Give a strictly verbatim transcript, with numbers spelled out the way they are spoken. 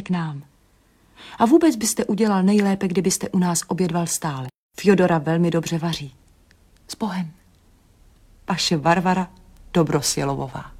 k nám. A vůbec byste udělal nejlépe, kdybyste u nás obědval stále. Fjodora velmi dobře vaří. S Bohem. Vaše Varvara Dobrosjelovová.